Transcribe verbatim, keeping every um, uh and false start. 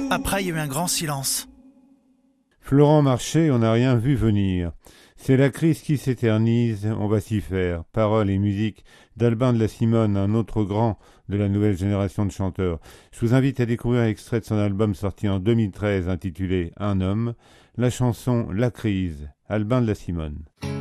Après, il y a eu un grand silence. Florent Marché, on n'a rien vu venir. C'est la crise qui s'éternise, on va s'y faire. Paroles et musique d'Albin de la Simone, un autre grand de la nouvelle génération de chanteurs. Je vous invite à découvrir un extrait de son album sorti en deux mille treize intitulé Un homme, la chanson La crise, Albin de la Simone.